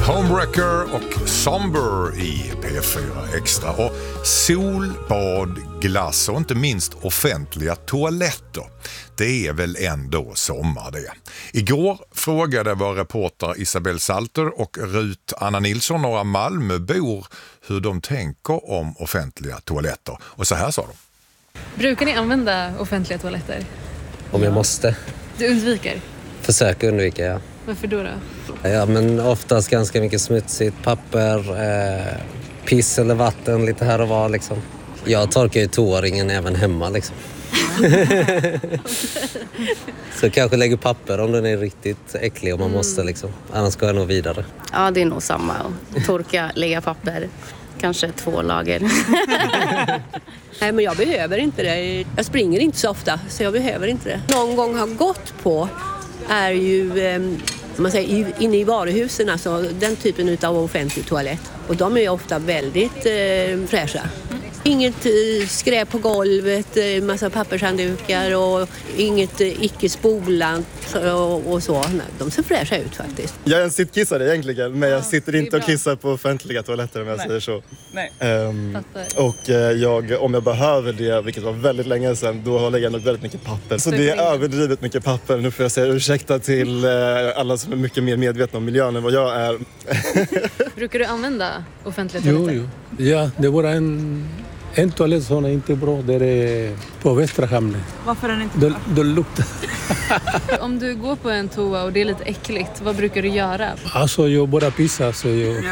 Homewrecker och Somber i P4 Extra. Och sol, bad, glass och inte minst offentliga toaletter. Det är väl ändå sommar det. Igår frågade vår reporter Isabel Salter och Rut Anna Nilsson, några Malmöbor, hur de tänker om offentliga toaletter. Och så här sa de. Brukar ni använda offentliga toaletter? Om jag måste. Du undviker? Försöker undvika, ja. Varför då? Ja, men oftast ganska mycket smutsigt papper, piss eller vatten lite här och var liksom. Jag torkar ju toaringen även hemma liksom. Så kanske lägger papper om den är riktigt äcklig om man måste liksom. Annars går jag nog vidare. Ja, det är nog samma. Torka, lägga papper. Kanske 2 lager. Nej, men jag behöver inte det. Jag springer inte så ofta, så jag behöver inte det. Någon gång har gått på är ju man säger, inne i varuhusen, alltså den typen av offentlig toalett. Och de är ofta väldigt fräscha. Inget skräp på golvet, massa pappershanddukar och inget icke-spolant och så. Nej, de ser fräscha ut faktiskt. Jag är en sittkissare egentligen, men jag sitter inte och kissar på offentliga toaletter om jag säger så. Nej. Och om jag behöver det, vilket var väldigt länge sedan, då lägger jag nog väldigt mycket papper. Så det är överdrivet mycket papper. Nu får jag säga ursäkta till alla som är mycket mer medvetna om miljön än vad jag är. Brukar du använda offentliga toaletter? Jo. Ja, det var en toalett som är inte bra, där är på Västra Hamnen. Varför är den inte bra? Det luktar. Om du går på en toa och det är lite äckligt, vad brukar du göra? Alltså jag bara pissar. Så jag...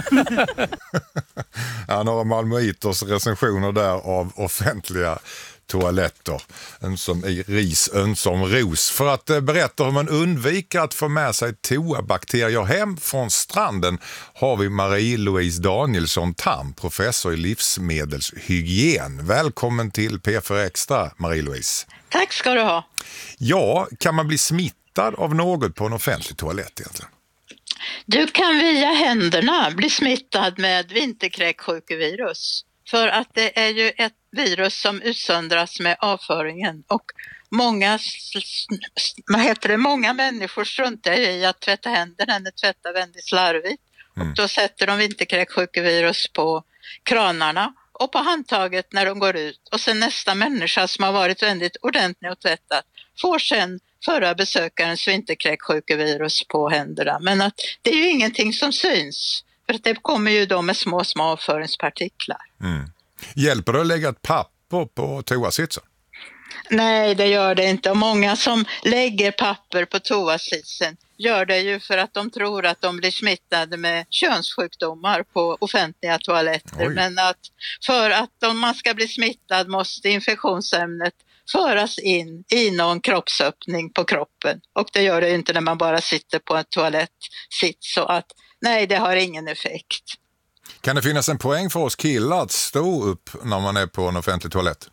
Ja, några malmöiters recensioner där av offentliga toaletter. Ömsom i ris, ömsom ros. För att berätta hur man undviker att få med sig toabakterier hem från stranden har vi Marie-Louise Danielsson Tam, professor i livsmedelshygien. Välkommen till P4 Extra, Marie-Louise. Tack ska du ha. Ja, kan man bli smittad av något på en offentlig toalett egentligen? Du kan via händerna bli smittad med vinterkräksjukevirus. För att det är ju ett virus som utsöndras med avföringen och många människor struntar i att tvätta händerna eller tvätta väldigt slarvigt. Och då sätter de vinterkräksjukevirus på kranarna och på handtaget när de går ut. Och sen nästa människa som har varit väldigt ordentlig och tvättat får sen förra besökarens vinterkräksjukevirus på händerna. Men att det är ju ingenting som syns. För att det kommer ju då med små avföringspartiklar. Hjälper det att lägga ett papper på toasitsen? Nej, det gör det inte. Och många som lägger papper på toasitsen gör det ju för att de tror att de blir smittade med könssjukdomar på offentliga toaletter. Oj. Men att för att om man ska bli smittad måste infektionsämnet föras in i någon kroppsöppning på kroppen. Och det gör det inte när man bara sitter på en toalettsits. Så att nej, det har ingen effekt. Kan det finnas en poäng för oss killar att stå upp när man är på en offentlig toalett?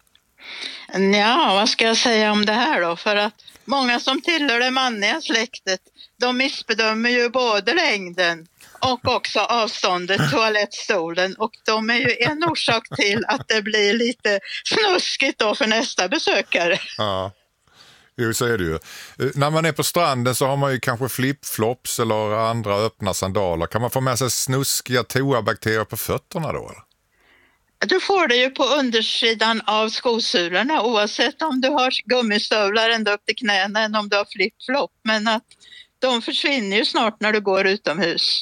Ja, vad ska jag säga om det här då? För att många som tillhör det manliga släktet, de missbedömer ju både längden och också avståndet till toalettstolen. Och de är ju en orsak till att det blir lite snuskigt då för nästa besökare. Ja. Jo, så är det ju. När man är på stranden så har man ju kanske flip-flops eller andra öppna sandaler. Kan man få med sig snuskiga toabakterier på fötterna då? Eller? Du får det ju på undersidan av skosulorna oavsett om du har gummistövlar ända upp till knäna än om du har flip-flop. Men att de försvinner ju snart när du går utomhus.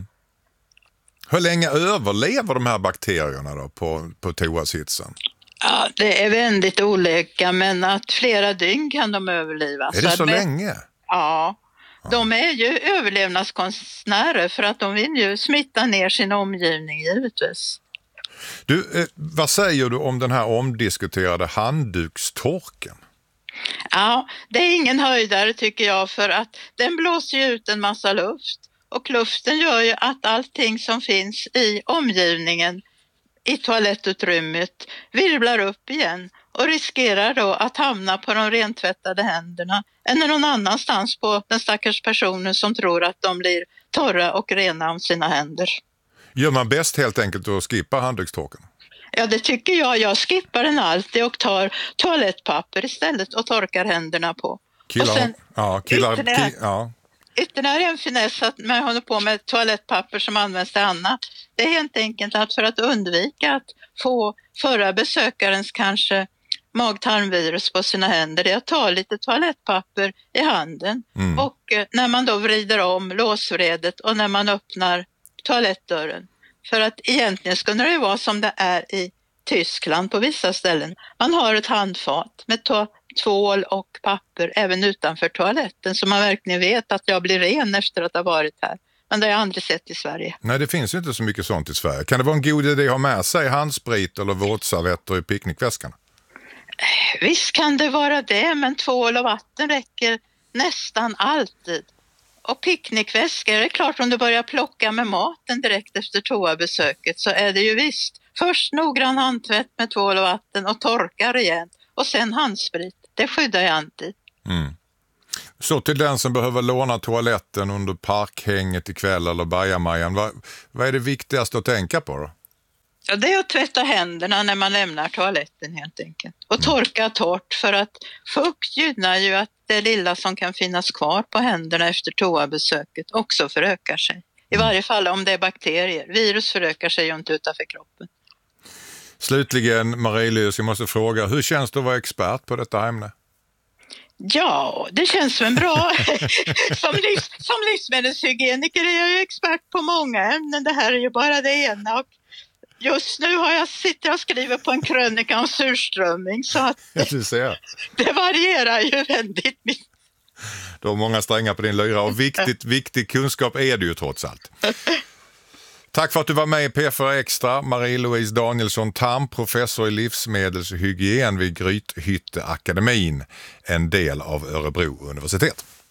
Hur länge överlever de här bakterierna då på toasitsen? Ja, det är väldigt olika, men att flera dygn kan de överleva. Är det så länge? Ja, de är ju överlevnadskonstnärer för att de vill ju smitta ner sin omgivning givetvis. Du, vad säger du om den här omdiskuterade handdukstorken? Ja, det är ingen höjdare tycker jag för att den blåser ju ut en massa luft. Och luften gör ju att allting som finns i omgivningen i toalettutrymmet virvlar upp igen och riskerar då att hamna på de rentvättade händerna eller någon annanstans på den stackars personen som tror att de blir torra och rena om sina händer. Gör man bäst helt enkelt att skippa handdukstorken? Ja, det tycker jag. Jag skippar den alltid och tar toalettpapper istället och torkar händerna på. Killar, och sen ja. Ytterligare en finess att man håller på med toalettpapper som används till annat. Det är helt enkelt att för att undvika att få förra besökarens kanske mag-tarmvirus på sina händer, det är att ta lite toalettpapper i handen. Och när man då vrider om låsvredet och när man öppnar toalettdörren. För att egentligen skulle det vara som det är i Tyskland på vissa ställen. Man har ett handfat med tvål och papper även utanför toaletten så man verkligen vet att jag blir ren efter att ha varit här. Men det har jag aldrig sett i Sverige. Nej, det finns ju inte så mycket sånt i Sverige. Kan det vara en god idé att ha med sig handsprit eller våtservetter i picknickväskan? Visst kan det vara det, men tvål och vatten räcker nästan alltid. Och picknickväskor, det är klart om du börjar plocka med maten direkt efter toabesöket så är det ju visst. Först noggrann handtvätt med tvål och vatten och torka rejält. Och sen handsprit. Det skyddar jag alltid. Så till den som behöver låna toaletten under parkhänget ikväll eller bajamajan. Vad är det viktigaste att tänka på då? Ja, det är att tvätta händerna när man lämnar toaletten helt enkelt. Och torka torrt för att fukt gynnar ju att det lilla som kan finnas kvar på händerna efter toabesöket också förökar sig. I varje fall om det är bakterier. Virus förökar sig ju inte utanför kroppen. Slutligen, Marie-Louise, jag måste fråga, hur känns det att vara expert på detta ämne? Ja, det känns som en bra... som livsmedelshygieniker är jag ju expert på många ämnen. Det här är ju bara det ena. Och just nu sitter jag och skriver på en krönika om surströmming så att det varierar ju väldigt mycket. Du har många strängar på din lyra och viktig kunskap är det ju trots allt. Tack för att du var med i P4 Extra. Marie-Louise Danielsson Tam, professor i livsmedelshygien vid Grythytteakademin, en del av Örebro universitet.